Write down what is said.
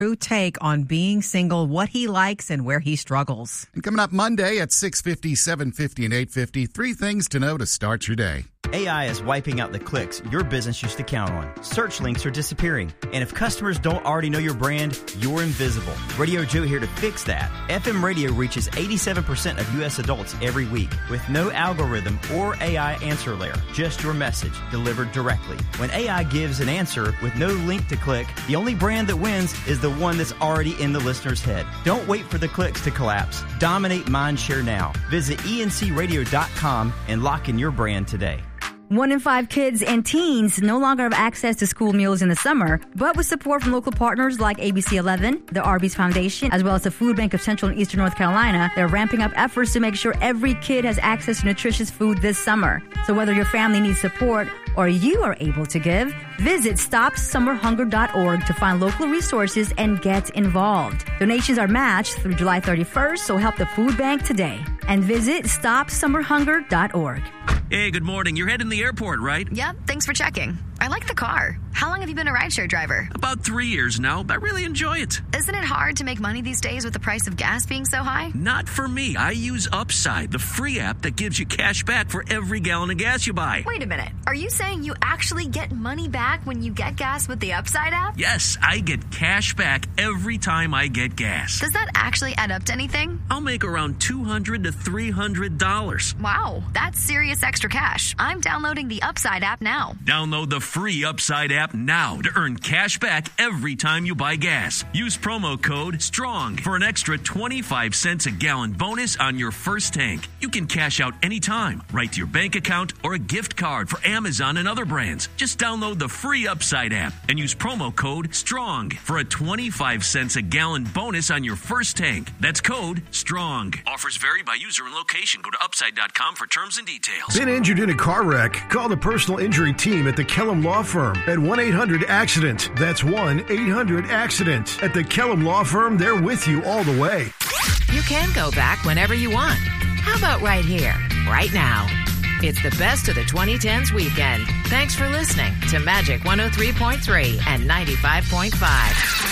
true take on being single, what he likes and where he struggles. And coming up Monday at 6:50, 7:50, and 8:50, 3 things to know to start your day. AI is wiping out the clicks your business used to count on. Search links are disappearing. And if customers don't already know your brand, you're invisible. Radio Joe here to fix that. FM radio reaches 87% of U.S. adults every week with no algorithm or AI answer layer. Just your message delivered directly. When AI gives an answer with no link to click, the only brand that wins is the one that's already in the listener's head. Don't wait for the clicks to collapse. Dominate mindshare now. Visit encradio.com and lock in your brand today. 1 in 5 kids and teens no longer have access to school meals in the summer, but with support from local partners like ABC 11, the Arby's Foundation, as well as the Food Bank of Central and Eastern North Carolina, they're ramping up efforts to make sure every kid has access to nutritious food this summer. So whether your family needs support or you are able to give, visit StopSummerHunger.org to find local resources and get involved. Donations are matched through July 31st, so help the food bank today. And visit StopSummerHunger.org. Hey, good morning. You're heading to the airport, right? Yep, thanks for checking. I like the car. How long have you been a rideshare driver? About 3 years now. I really enjoy it. Isn't it hard to make money these days with the price of gas being so high? Not for me. I use Upside, the free app that gives you cash back for every gallon of gas you buy. Wait a minute. Are you saying you actually get money back when you get gas with the Upside app? Yes, I get cash back every time I get gas. Does that actually add up to anything? I'll make around $200 to $300. Wow, that's serious extra cash. I'm downloading the Upside app now. Download the free Upside app now to earn cash back every time you buy gas. Use promo code STRONG for an extra 25 cents a gallon bonus on your first tank. You can cash out anytime, right to your bank account or a gift card for Amazon and other brands. Just download the free Upside app and use promo code STRONG for a 25 cents a gallon bonus on your first tank. That's code STRONG. Offers vary by user and location. Go to upside.com for terms and details. Been injured in a car wreck? Call the personal injury team at the Kellum Law Firm at 1-800-ACCIDENT. That's 1-800-ACCIDENT. At the Kellum Law Firm, they're with you all the way. You can go back whenever you want. How about right here, right now? It's the best of the 2010s weekend. Thanks for listening to Magic 103.3 and 95.5.